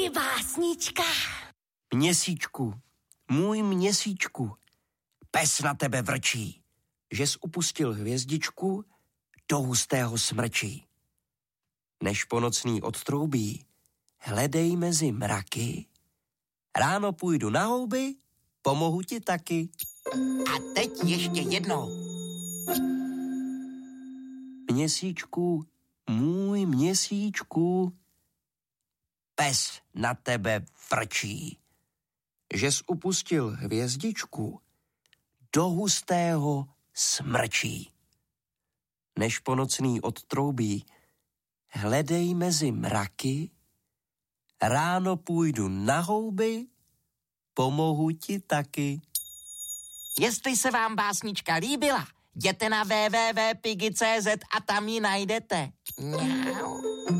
Moje básnička. Měsíčku, můj měsíčku, pes na tebe vrčí, žes upustil hvězdičku do hustého smrčí. Než ponocný odtroubí, hledej mezi mraky, ráno půjdu na houby, pomohu ti taky. A teď ještě jednou. Měsíčku, můj měsíčku, pes na tebe vrčí, žes upustil hvězdičku do hustého smrčí. Než ponocný odtroubí, hledej mezi mraky, ráno půjdu na houby, pomohu ti taky. Jestli se vám básnička líbila, jděte na www.pigi.cz a tam ji najdete. Mňau.